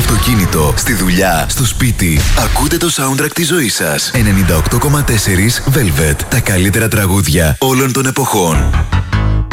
αυτοκίνητο, στη δουλειά, στο σπίτι. Ακούτε το soundtrack της ζωής σας. 98,4 Velvet. Τα καλύτερα τραγούδια όλων των εποχών.